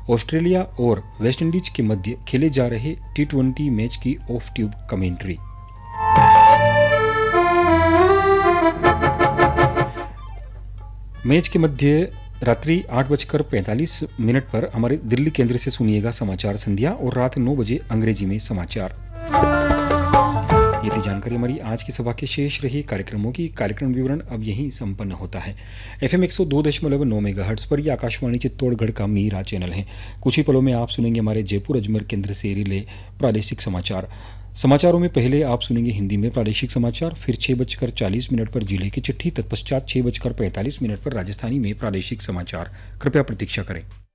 Australia और West Indies के मध्य खेले जा रहे T20 मैच की ऑफ ट्यूब कमेंट्री। मैच के मध्य रात्रि 8:45 पर हमारे दिल्ली केंद्र से सुनिएगा समाचार संध्या और रात 9 बजे अंग्रेजी में समाचार। ये थी जानकारी हमारी आज की सभा के शेष रही कार्यक्रमों की। कार्यक्रम विवरण अब यहीं संपन्न होता है। FM 102.9 मेगाहर्ट्ज पर यह आकाशवाणी चित्तौड़गढ़ का मीरा चैनल है। कुछ ही पलों में आप सुनेंगे हमारे जयपुर अजमेर केंद्र से रिले प्रादेशिक समाचार। समाचारों में पहले आप सुनेंगे हिंदी में प्रादेशिक समाचार, फिर 6:40 पर जिले की चिट्ठी, तत्पश्चात 6:45 पर राजस्थानी में प्रादेशिक समाचार। कृपया प्रतीक्षा करें।